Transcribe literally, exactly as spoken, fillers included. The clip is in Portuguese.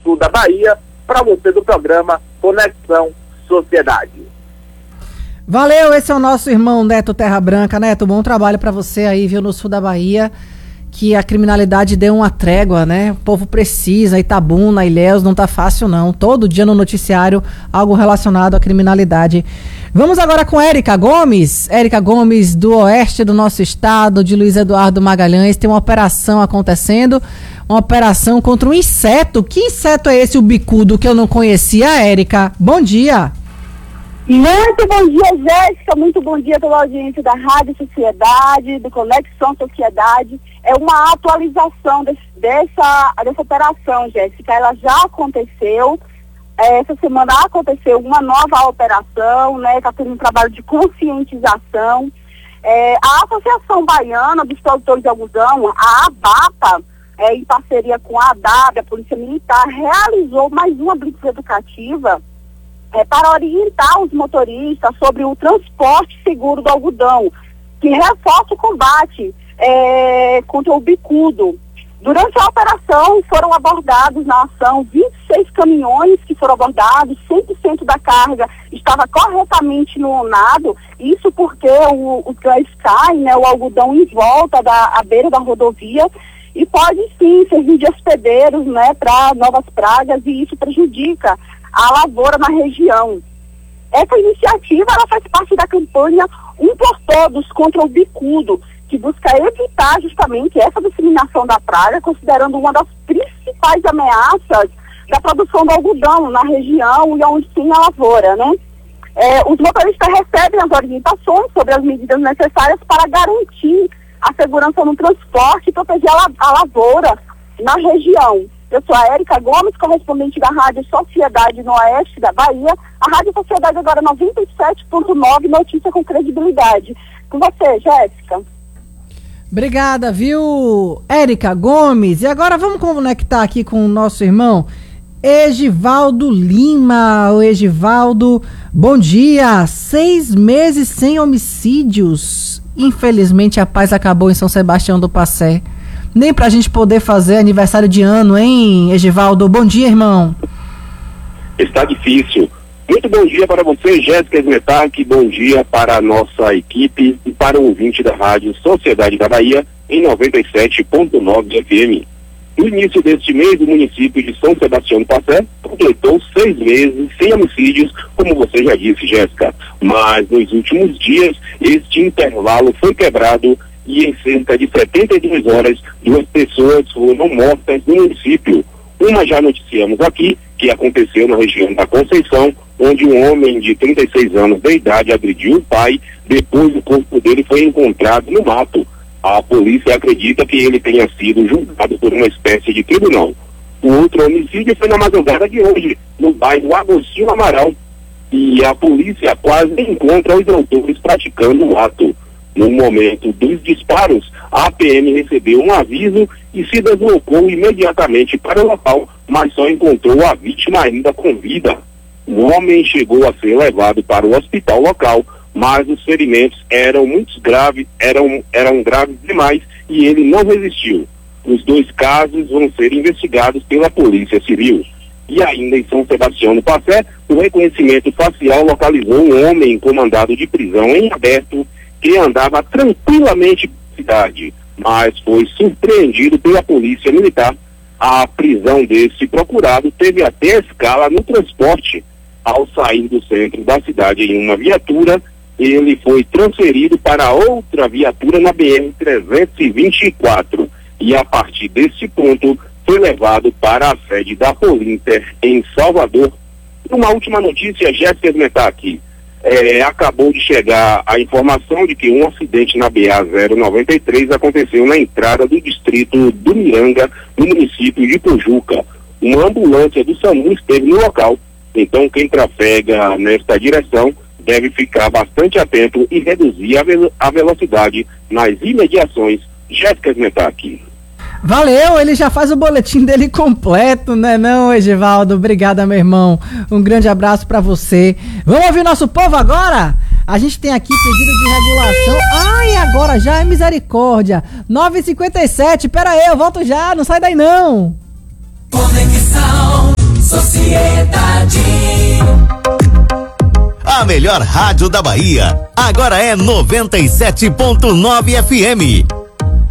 sul da Bahia, para você do programa Conexão Sociedade. Valeu, esse é o nosso irmão Neto Terra Branca. Neto, bom trabalho para você aí, viu, no sul da Bahia, que a criminalidade deu uma trégua, né? O povo precisa, Itabuna, Ilhéus, não tá fácil não. Todo dia no noticiário, algo relacionado à criminalidade. Vamos agora com Érica Gomes. Érica Gomes, do oeste do nosso estado, de Luiz Eduardo Magalhães. Tem uma operação acontecendo, uma operação contra um inseto. Que inseto é esse, o bicudo, que eu não conhecia, Érica? Bom dia. Muito bom dia, Jéssica. Muito bom dia pela audiência da Rádio Sociedade, do Conexão Sociedade. É uma atualização desse, dessa, dessa operação, Jéssica. Ela já aconteceu. Essa semana aconteceu uma nova operação, né? Está tendo um trabalho de conscientização. É, a Associação Baiana dos Produtores de Algodão, a ABAPA, é, em parceria com a ADAB, a Polícia Militar, realizou mais uma blitz educativa É, para orientar os motoristas sobre o transporte seguro do algodão, que reforça o combate é, contra o bicudo. Durante a operação foram abordados na ação vinte e seis caminhões que foram abordados, cem por cento da carga estava corretamente no nado, isso porque o, os gás caem, né, o algodão em volta da à beira da rodovia, e pode sim servir de hospedeiros, né, para novas pragas, e isso prejudica a lavoura na região. Essa iniciativa ela faz parte da campanha Um por Todos contra o bicudo, que busca evitar justamente essa disseminação da praga, considerando uma das principais ameaças da produção do algodão na região e onde tem a lavoura, né? É, os motoristas recebem as orientações sobre as medidas necessárias para garantir a segurança no transporte e proteger a, a lavoura na região. Eu sou a Érica Gomes, correspondente da Rádio Sociedade no oeste da Bahia. A Rádio Sociedade agora noventa e sete ponto nove, notícia com credibilidade. Com você, Jéssica. Obrigada, viu, Érica Gomes? E agora vamos conectar aqui com o nosso irmão Egivaldo Lima. O Egivaldo, bom dia. Seis meses sem homicídios. Infelizmente a paz acabou em São Sebastião do Passé. Nem pra gente poder fazer aniversário de ano, hein, Egivaldo? Bom dia, irmão. Está difícil. Muito bom dia para você, Jéssica Esmetac. Bom dia para a nossa equipe e para o ouvinte da Rádio Sociedade da Bahia em noventa e sete ponto nove F M. No início deste mês, o município de São Sebastião do Passé completou seis meses sem homicídios, como você já disse, Jéssica. Mas nos últimos dias, este intervalo foi quebrado e em cerca de setenta e duas horas, duas pessoas foram mortas no município. Uma já noticiamos aqui, que aconteceu na região da Conceição, onde um homem de trinta e seis anos de idade agrediu o pai, depois o corpo dele foi encontrado no mato. A polícia acredita que ele tenha sido julgado por uma espécie de tribunal. O outro homicídio foi na madrugada de hoje, no bairro Agostinho Amaral, e a polícia quase encontra os autores praticando o ato. No momento dos disparos, a P M recebeu um aviso e se deslocou imediatamente para o local, mas só encontrou a vítima ainda com vida. O homem chegou a ser levado para o hospital local, mas os ferimentos eram muito graves, eram, eram graves demais e ele não resistiu. Os dois casos vão ser investigados pela Polícia Civil. E ainda em São Sebastião do Passé, o reconhecimento facial localizou um homem com mandado de prisão em aberto que andava tranquilamente pela cidade, mas foi surpreendido pela Polícia Militar. A prisão desse procurado teve até escala no transporte. Ao sair do centro da cidade em uma viatura, ele foi transferido para outra viatura na B R trezentos e vinte e quatro e a partir desse ponto foi levado para a sede da Polinter em Salvador. Uma última notícia, Jéssica Esmetac. É, acabou de chegar a informação de que um acidente na B A zero noventa e três aconteceu na entrada do distrito do Miranga, no município de Pujuca. Uma ambulância do SAMU esteve no local, então quem trafega nesta direção deve ficar bastante atento e reduzir a, ve- a velocidade nas imediações. Jéssica Esmetac. Valeu, ele já faz o boletim dele completo, né não, Egivaldo? Obrigada, meu irmão. Um grande abraço pra você. Vamos ouvir nosso povo agora? A gente tem aqui pedido de regulação. Ai, agora já é misericórdia. nove e cinquenta e sete, pera aí, eu volto já, não sai daí não. Conexão. melhor rádio da Bahia agora é noventa e sete ponto nove F M.